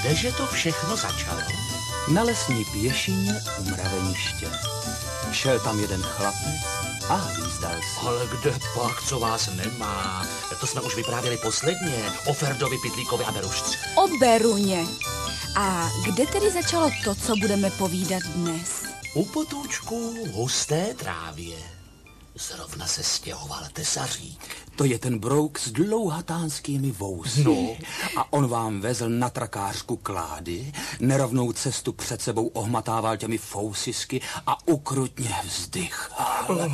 Kdeže to všechno začalo? Na lesní pěšině u mraveniště. Šel tam jeden chlapec a hvízdal si. Ale kde pak, co vás nemá? To jsme už vyprávěli posledně. O Ferdovi, Pytlíkovi a Berušce. O Beruně. A kde tedy začalo to, co budeme povídat dnes? U potůčku v husté trávě. Zrovna se stěhoval tesařík. To je ten brouk s dlouhatánskými vousy. No. A on vám vezl na trakářku klády, nerovnou cestu před sebou ohmatával těmi fousisky a ukrutně vzdychal.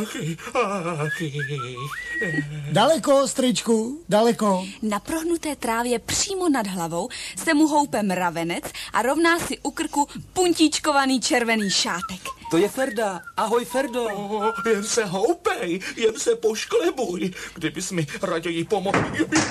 Daleko, strýčku, daleko. Na prohnuté trávě přímo nad hlavou se mu houpe mravenec a rovná si u krku puntíčkovaný červený šátek. To je Ferda. Ahoj, Ferdo. Jen se houpej, jen se pošklebuj. Kdybys mi raději pomohl.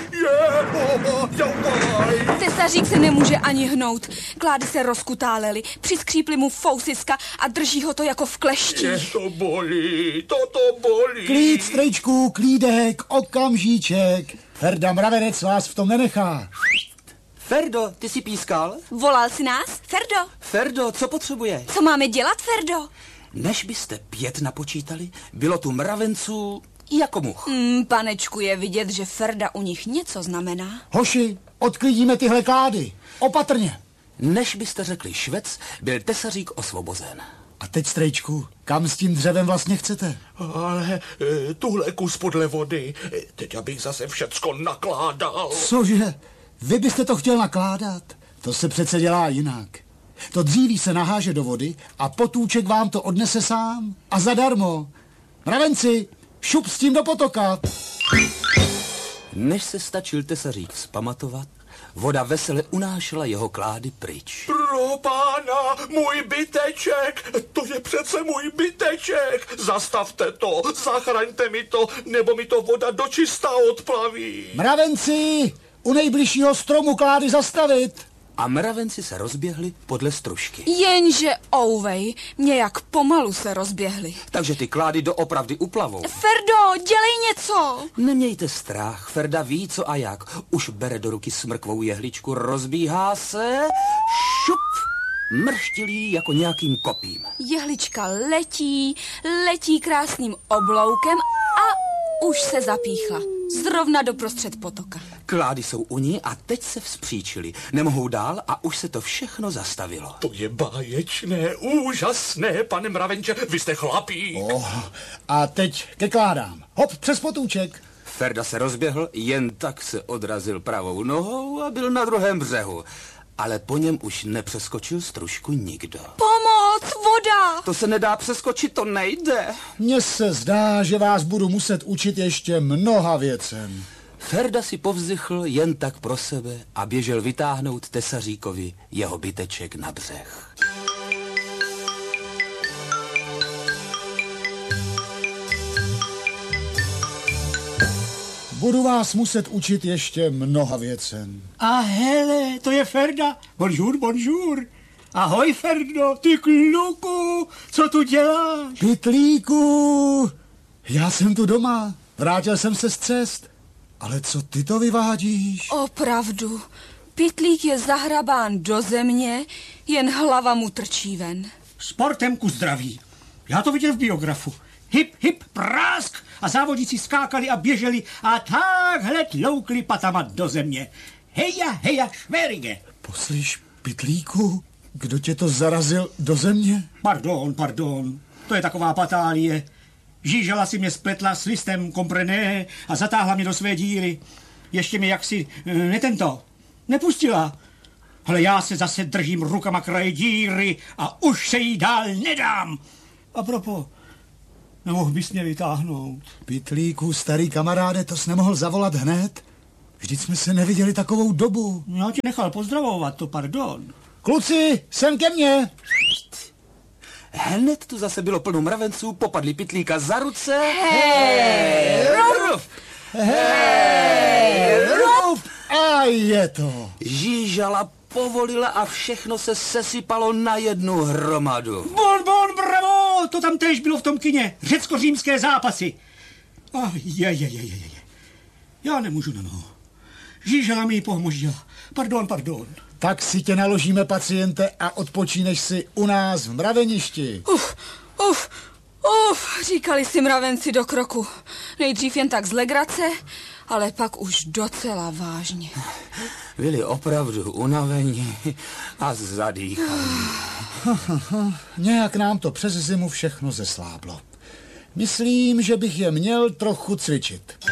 Tesařík se nemůže ani hnout. Klády se rozkutálely, přiskříply mu fousiska a drží ho to jako v klešti. Je to bolí, toto bolí. Klid, strýčku, klídek, okamžíček. Ferda mravenec vás v tom nenechá. Ferdo, ty jsi pískal? Volal si nás, Ferdo? Ferdo, co potřebuje? Co máme dělat, Ferdo? Než byste 5 napočítali, bylo tu mravenců jako much. Panečku, je vidět, že Ferda u nich něco znamená. Hoši, odklidíme tyhle klády. Opatrně. Než byste řekli švec, byl tesařík osvobozen. A teď, strejčku, kam s tím dřevem vlastně chcete? Ale tuhle kus podle vody. Teď abych zase všecko nakládal. Cože? Vy byste to chtěl nakládat? To se přece dělá jinak. To dříví se naháže do vody a potůček vám to odnese sám. A zadarmo. Mravenci, šup s tím do potoka. Než se stačil tesařík vzpamatovat, voda vesele unášela jeho klády pryč. Pro pána, můj byteček, to je přece můj byteček. Zastavte to, zachraňte mi to, nebo mi to voda dočista odplaví. Mravenci, u nejbližšího stromu klády zastavit. A mravenci se rozběhli podle stružky. Jenže ouvej, nějak pomalu se rozběhli. Takže ty klády doopravdy uplavou. Ferdo, dělej něco! Nemějte strach, Ferda ví co a jak. Už bere do ruky smrkvou jehličku, rozbíhá se, šup, mrštilí jako nějakým kopím. Jehlička letí krásným obloukem a už se zapíchla. Zrovna doprostřed potoka. Klády jsou u ní a teď se vzpříčili. Nemohou dál a už se to všechno zastavilo. To je báječné, úžasné, pane mravenče, vy jste chlapík. A teď ke kládám. Hop, přes potůček. Ferda se rozběhl, jen tak se odrazil pravou nohou a byl na druhém břehu. Ale po něm už nepřeskočil stružku nikdo. Pomoc, voda! To se nedá přeskočit, to nejde. Mně se zdá, že vás budu muset učit ještě mnoha věcem. Ferda si povzdychl jen tak pro sebe a běžel vytáhnout tesaříkovi jeho byteček na břeh. Budu vás muset učit ještě mnoha věcem. A hele, to je Ferda. Bonjour, bonjour. Ahoj, Ferdo, ty kluku, co tu děláš? Pytlíku, já jsem tu doma. Vrátil jsem se z cest. Ale co ty to vyvádíš? Opravdu, Pytlík je zahrabán do země, jen hlava mu trčí ven. Sportem ku zdraví. Já to viděl v biografu. Hip, hip, prásk a závodníci skákali a běželi a takhle tloukli patama do země. Heja, šverige. Poslyš, Pytlíku, kdo tě to zarazil do země? Pardon, to je taková patálie. Žížala si mě spletla s listem komprené a zatáhla mě do své díry. Ještě mě jaksi nepustila. Ale já se zase držím rukama kraje díry a už se jí dál nedám. A propo, nemohl bys mě vytáhnout? Pytlíku, starý kamaráde, to jsi nemohl zavolat hned? Vždyť jsme se neviděli takovou dobu. Já ti nechal pozdravovat, to pardon. Kluci, sem ke mně. Hned tu zase bylo plno mravenců, popadli Pytlíka za ruce. Hej, ruf! Hej, ruf! A je to. Žížala povolila a všechno se sesypalo na jednu hromadu. Bon, bravo, to tam též bylo v tom kině. Řecko-římské zápasy. Je. Já nemůžu na nohu. Žížala mi ji pohmožila. Pardon. Tak si tě naložíme, paciente, a odpočíneš si u nás v mraveništi. Říkali si mravenci do kroku. Nejdřív jen tak z legrace, ale pak už docela vážně. Byli opravdu unavení a zadýchaní. Nějak nám to přes zimu všechno zesláblo. Myslím, že bych je měl trochu cvičit.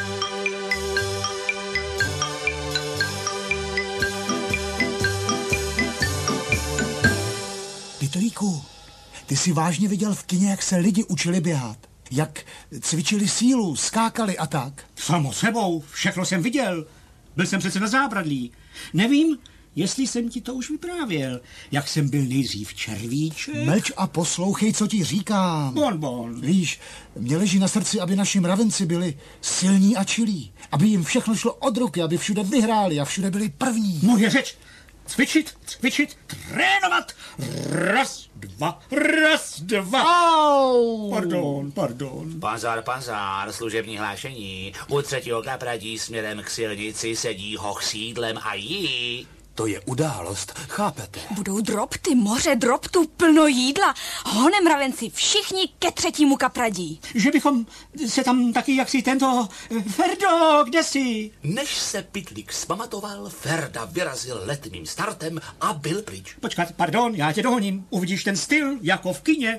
Pytlíku, ty jsi vážně viděl v kině, jak se lidi učili běhat? Jak cvičili sílu, skákali a tak? Samo sebou, všechno jsem viděl. Byl jsem přece na zábradlí. Nevím, jestli jsem ti to už vyprávěl, jak jsem byl nejdřív červíček. Mlč a poslouchej, co ti říkám. Bon. Víš, mě leží na srdci, aby naši mravenci byli silní a čilí. Aby jim všechno šlo od ruky, aby všude vyhráli a všude byli první. Moje řeč. Cvičit, trénovat. Raz, dva. Au! Pardon. Pozor, služební hlášení. U 3. kapradí směrem k silnici sedí hoch s jídlem a jí. To je událost, chápete? Budou dropty, moře droptů, plno jídla. Honem mravenci, všichni ke 3. kapradí. Že bychom se tam taky jaksi tento... Ferdo, kde jsi? Než se Pytlík zpamatoval, Ferda vyrazil letným startem a byl pryč. Počkat, pardon, já tě dohoním. Uvidíš ten styl, jako v kině.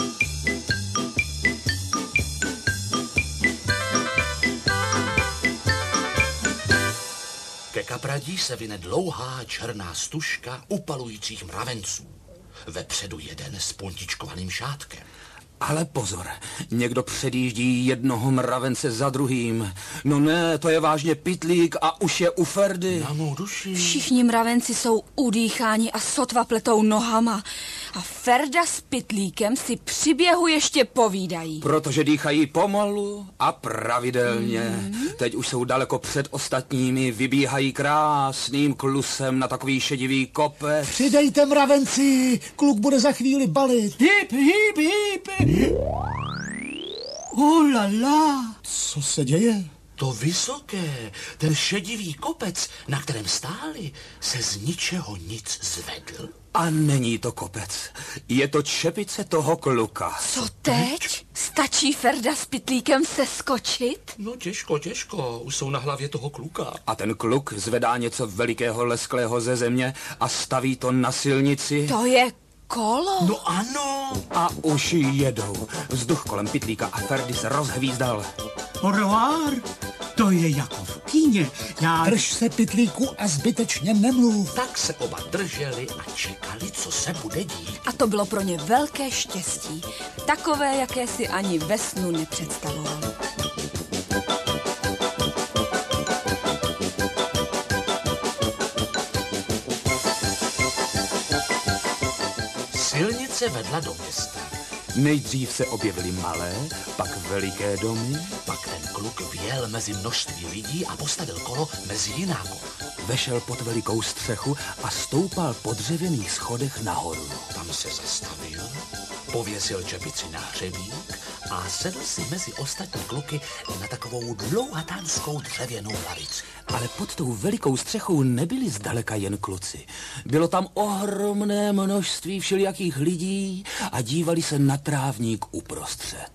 Ke kapradí se vyne dlouhá černá stužka upalujících mravenců. Vepředu jeden s puntičkovaným šátkem. Ale pozor, někdo předjíždí jednoho mravence za druhým. No ne, to je vážně Pytlík a už je u Ferdy. Na mou duši. Všichni mravenci jsou udýcháni a sotva pletou nohama. A Ferda s Pytlíkem si při běhu ještě povídají. Protože dýchají pomalu a pravidelně. Teď už jsou daleko před ostatními, vybíhají krásným klusem na takový šedivý kopec. Přidejte, mravenci, kluk bude za chvíli balit. Hip. Oh la la. Co se děje? To vysoké, ten šedivý kopec, na kterém stáli, se z ničeho nic zvedl. A není to kopec, je to čepice toho kluka. Co teď? Stačí Ferda s Pytlíkem seskočit? No těžko, už jsou na hlavě toho kluka. A ten kluk zvedá něco velikého lesklého ze země a staví to na silnici. To je kolo. No ano. A už jedou. Vzduch kolem Pytlíka a Ferdy se rozhvízdal. Au revoir. To je jako v kíně. Drž se, Pytlíku, a zbytečně nemluv. Tak se oba drželi a čekali, co se bude dít. A to bylo pro ně velké štěstí. Takové, jaké si ani ve snu nepředstavoval. Silnice vedla do města. Nejdřív se objevily malé, pak veliké domy. Pak ten kluk vjel mezi množství lidí a postavil kolo mezi jinákov. Vešel pod velikou střechu a stoupal po dřevěných schodech nahoru. Tam se zastavil, pověsil čepici na hřebík a sedl si mezi ostatní kluky na takovou dlouhatánskou dřevěnou lavici. Ale pod tou velikou střechou nebyli zdaleka jen kluci. Bylo tam ohromné množství všelijakých lidí a dívali se na trávník uprostřed.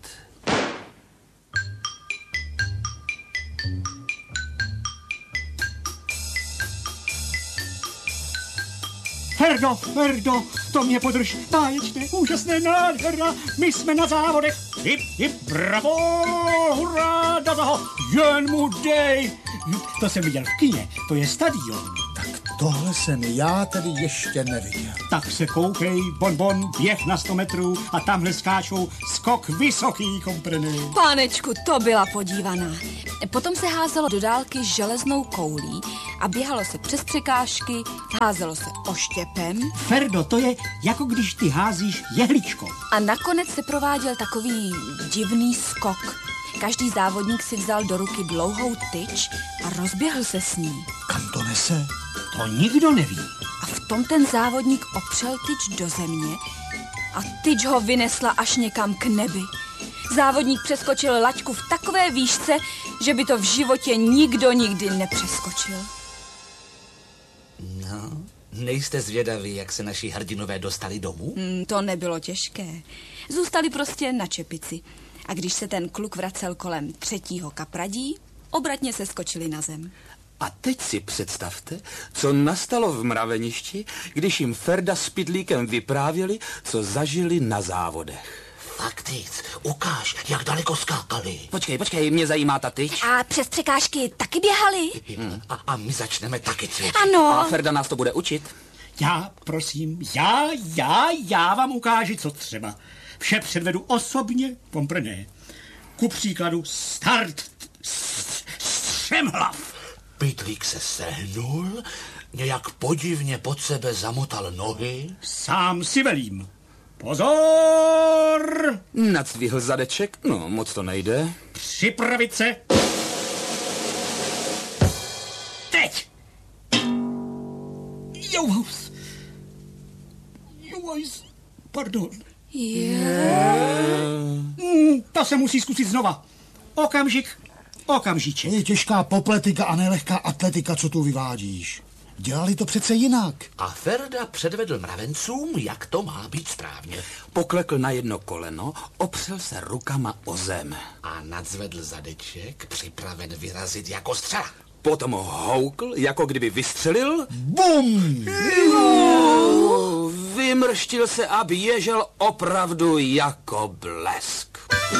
Ferdo, to mě podrž. Báječné, úžasné, nádherná. My jsme na závodech. Hip, bravo, hurá, do toho, jen mu dej. To jsem viděl v kině, to je stadion. Tak tohle jsem já tedy ještě neviděl. Tak se koukej, bon, běh na 100 metrů a tamhle skáčou skok vysoký, komprený. Pánečku, to byla podívaná. Potom se házelo do dálky železnou koulí a běhalo se přes překážky, házelo se oštěpem. Ferdo, to je jako když ty házíš jehličkou. A nakonec se prováděl takový divný skok. Každý závodník si vzal do ruky dlouhou tyč a rozběhl se s ní. Kam to nese? To nikdo neví. A v tom ten závodník opřel tyč do země a tyč ho vynesla až někam k nebi. Závodník přeskočil laťku v takové výšce, že by to v životě nikdo nikdy nepřeskočil. Nejste zvědaví, jak se naši hrdinové dostali domů? To nebylo těžké. Zůstali prostě na čepici. A když se ten kluk vracel kolem 3. kapradí, obratně se skočili na zem. A teď si představte, co nastalo v mraveništi, když jim Ferda s Pytlíkem vyprávěli, co zažili na závodech. Fakt nic, ukáž, jak daleko skákali. Počkej, mě zajímá ta tyč. A přes překážky taky běhali? A my začneme taky cvičit. Ano. A Ferda nás to bude učit. Já, prosím, já vám ukážu, co třeba. Vše předvedu osobně, pomprné. Ku příkladu start střemhlav. Pytlík se sehnul, nějak podivně pod sebe zamotal nohy. Sám si velím. Pozor! Nacvihl zadeček, no moc to nejde. Připravit se. Teď! Jouhous. Pardon. To se musí zkusit znova. Okamžiček. Je těžká popletika a nelehká atletika, co tu vyvádíš. Dělali to přece jinak. A Ferda předvedl mravencům, jak to má být správně. Poklekl na jedno koleno, opřel se rukama o zem. A nadzvedl zadeček, připraven vyrazit jako střela. Potom houkl, jako kdyby vystřelil. Bum! Vymrštil se a běžel opravdu jako blesk.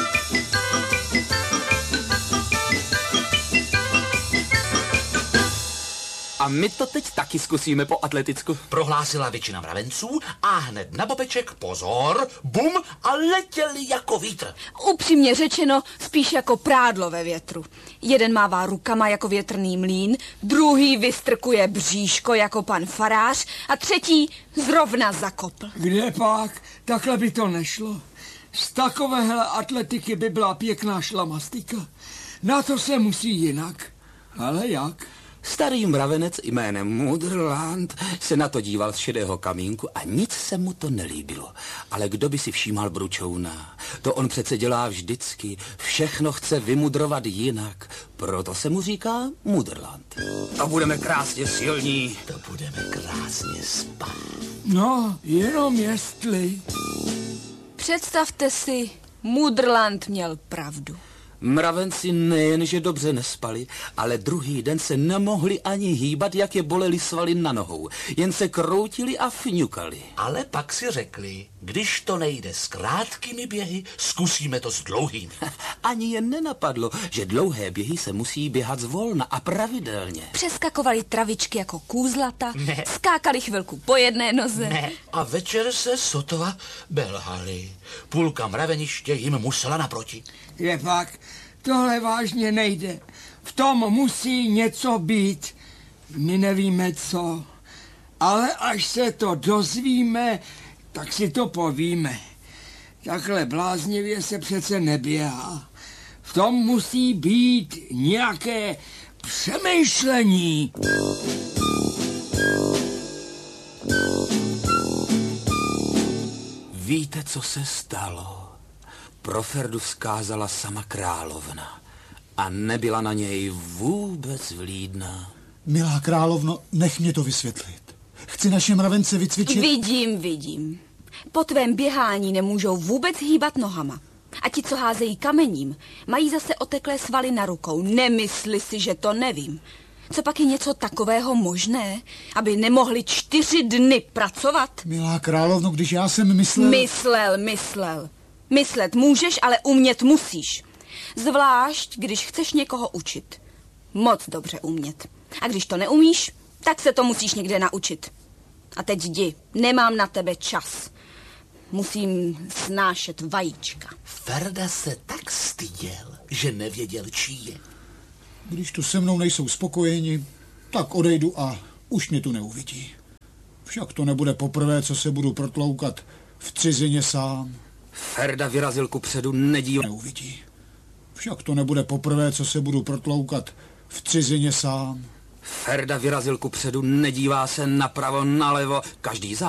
A my to teď taky zkusíme po atleticku. Prohlásila většina mravenců a hned na bobeček pozor, bum, a letěli jako vítr. Upřímně řečeno, spíš jako prádlo ve větru. Jeden mává rukama jako větrný mlýn, druhý vystrkuje bříško jako pan farář a třetí zrovna zakopl. Kde pak? Takhle by to nešlo. Z takovéhle atletiky by byla pěkná šlamastika. Na to se musí jinak. Ale jak? Starý mravenec jménem Mudrland se na to díval z šedého kamínku a nic se mu to nelíbilo. Ale kdo by si všímal bručouna? To on přece dělá vždycky. Všechno chce vymudrovat jinak. Proto se mu říká Mudrland. To budeme krásně silní. To budeme krásně spát. No, jenom jestli... Představte si, Mudrland měl pravdu. Mravenci nejenže dobře nespali, ale druhý den se nemohli ani hýbat, jak je bolely svaly na nohou. Jen se kroutili a fňukali. Ale pak si řekli, když to nejde s krátkými běhy, zkusíme to s dlouhými. Ani je nenapadlo, že dlouhé běhy se musí běhat zvolna a pravidelně. Přeskakovali travičky jako kůzlata, skákali chvilku po jedné noze. Ne. A večer se sotva belhali. Půlka mraveniště jim musela naproti. Je pak, tohle vážně nejde. V tom musí něco být. My nevíme co. Ale až se to dozvíme, tak si to povíme. Takhle bláznivě se přece neběhá. V tom musí být nějaké přemýšlení. Víte, co se stalo? Pro Ferdu vzkázala sama královna a nebyla na něj vůbec vlídná. Milá královno, nech mě to vysvětlit. Chci naše mravence vycvičit... Vidím. Po tvém běhání nemůžou vůbec hýbat nohama. A ti, co házejí kamením, mají zase oteklé svaly na rukou. Nemysli si, že to nevím. Co pak je něco takového možné, aby nemohli 4 dny pracovat? Milá královno, když já jsem Myslel. Myslet můžeš, ale umět musíš. Zvlášť, když chceš někoho učit. Moc dobře umět. A když to neumíš, tak se to musíš někde naučit. A teď jdi, nemám na tebe čas. Musím snášet vajíčka. Ferda se tak styděl, že nevěděl, čí je. Když tu se mnou nejsou spokojeni, tak odejdu a už mě tu neuvidí. Však to nebude poprvé, co se budu protloukat v cizině sám. Ferda vyrazil kupředu, nedíval. Neuvidí. Však to nebude poprvé, co se budu protloukat v cizině sám. Ferda vyrazil kupředu, nedívá se napravo, nalevo, každý